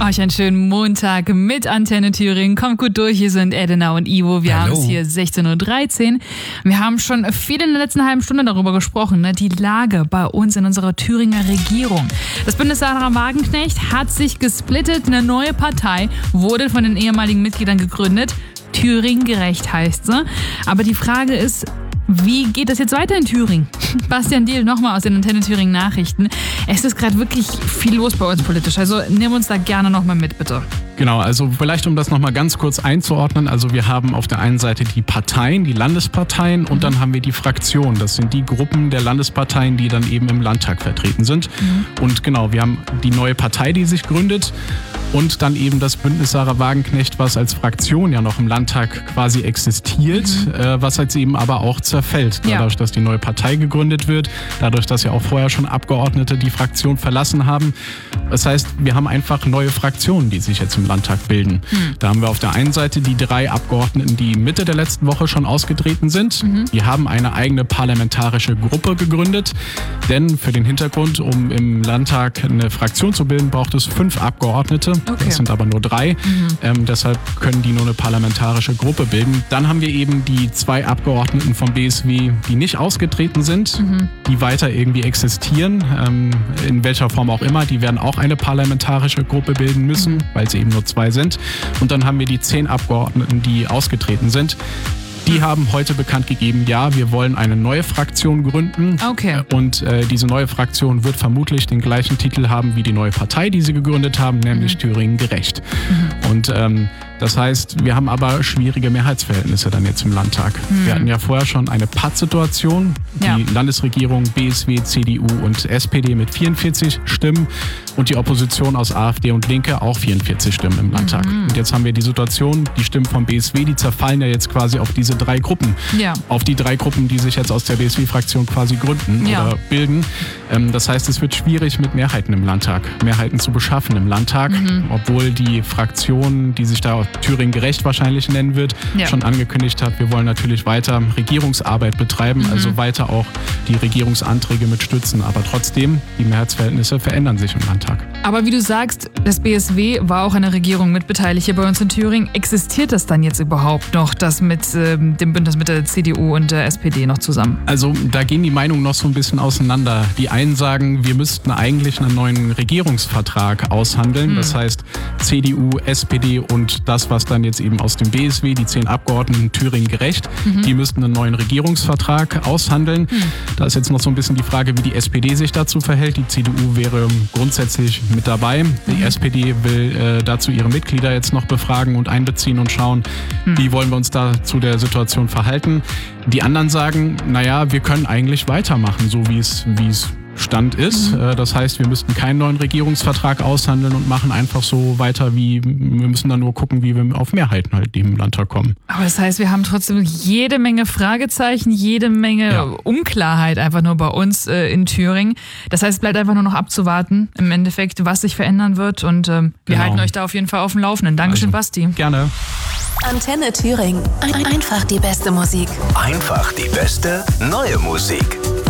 Euch einen schönen Montag mit Antenne Thüringen. Kommt gut durch, hier sind Edina und Ivo. Wir haben es hier 16.13 Uhr. Wir haben schon viel in der letzten halben Stunde darüber gesprochen, ne? Die Lage bei uns in unserer Thüringer Regierung. Das Bündnis Sarah Wagenknecht hat sich gesplittet. Eine neue Partei wurde von den ehemaligen Mitgliedern gegründet. Thüringen gerecht heißt sie. Aber die Frage ist, wie geht das jetzt weiter in Thüringen? Bastian Diehl nochmal aus den Antenne Thüringen Nachrichten. Es ist gerade wirklich viel los bei uns politisch, also nimm uns da gerne nochmal mit, bitte. Genau, also vielleicht um das nochmal ganz kurz einzuordnen. Also wir haben auf der einen Seite die Parteien, die Landesparteien und dann haben wir die Fraktionen. Das sind die Gruppen der Landesparteien, die dann eben im Landtag vertreten sind. Und genau, wir haben die neue Partei, die sich gründet und dann eben das Bündnis Sarah Wagenknecht, was als Fraktion ja noch im Landtag quasi existiert, was jetzt eben aber auch zerfällt. Dadurch, dass die neue Partei gegründet wird, dadurch, dass ja auch vorher schon Abgeordnete die Fraktion verlassen haben. Das heißt, wir haben einfach neue Fraktionen, die sich jetzt im Landtag bilden. Da haben wir auf der einen Seite die 3 Abgeordneten, die Mitte der letzten Woche schon ausgetreten sind. Die haben eine eigene parlamentarische Gruppe gegründet. Denn für den Hintergrund, um im Landtag eine Fraktion zu bilden, braucht es 5 Abgeordnete. Okay. Das sind aber nur 3. Deshalb können die nur eine parlamentarische Gruppe bilden. Dann haben wir eben die 2 Abgeordneten vom BSW, die nicht ausgetreten sind, die weiter irgendwie existieren, in welcher Form auch immer. Die werden auch eine parlamentarische Gruppe bilden müssen, weil es eben nur 2 sind. Und dann haben wir die 10 Abgeordneten, die ausgetreten sind. Die haben heute bekannt gegeben, ja, wir wollen eine neue Fraktion gründen. Okay. Und diese neue Fraktion wird vermutlich den gleichen Titel haben wie die neue Partei, die sie gegründet haben, nämlich Thüringen gerecht. Und das heißt, wir haben aber schwierige Mehrheitsverhältnisse dann jetzt im Landtag. Wir hatten ja vorher schon eine Pattsituation. Die Landesregierung, BSW, CDU und SPD mit 44 Stimmen und die Opposition aus AfD und Linke auch 44 Stimmen im Landtag. Und jetzt haben wir die Situation, die Stimmen vom BSW, die zerfallen ja jetzt quasi auf diese 3 Gruppen. Auf die 3 Gruppen, die sich jetzt aus der BSW-Fraktion quasi gründen oder bilden. Das heißt, es wird schwierig mit Mehrheiten im Landtag, Mehrheiten zu beschaffen im Landtag, obwohl die Fraktion, die sich da Thüringen gerecht wahrscheinlich nennen wird, schon angekündigt hat, wir wollen natürlich weiter Regierungsarbeit betreiben, also weiter auch die Regierungsanträge mit stützen. Aber trotzdem, die Mehrheitsverhältnisse verändern sich im Landtag. Aber wie du sagst, das BSW war auch an der Regierung mitbeteiligt hier bei uns in Thüringen. Existiert das dann jetzt überhaupt noch, das mit dem Bündnis mit der CDU und der SPD noch zusammen? Also da gehen die Meinungen noch so ein bisschen auseinander. Die einen sagen, wir müssten eigentlich einen neuen Regierungsvertrag aushandeln. Das heißt, CDU, SPD und das, was dann jetzt eben aus dem BSW, die 10 Abgeordneten Thüringen gerecht, die müssten einen neuen Regierungsvertrag aushandeln. Da ist jetzt noch so ein bisschen die Frage, wie die SPD sich dazu verhält. Die CDU wäre grundsätzlich mit dabei. Die SPD will dazu ihre Mitglieder jetzt noch befragen und einbeziehen und schauen, wie wollen wir uns da zu der Situation verhalten. Die anderen sagen, naja, wir können eigentlich weitermachen, so wie es Stand ist. Das heißt, wir müssten keinen neuen Regierungsvertrag aushandeln und machen einfach so weiter, wir müssen dann nur gucken, wie wir auf Mehrheiten halt im Landtag kommen. Aber das heißt, wir haben trotzdem jede Menge Fragezeichen, jede Menge Unklarheit einfach nur bei uns in Thüringen. Das heißt, es bleibt einfach nur noch abzuwarten, im Endeffekt, was sich verändern wird und wir halten euch da auf jeden Fall auf dem Laufenden. Dankeschön, Basti. Gerne. Antenne Thüringen. Einfach die beste Musik. Einfach die beste neue Musik.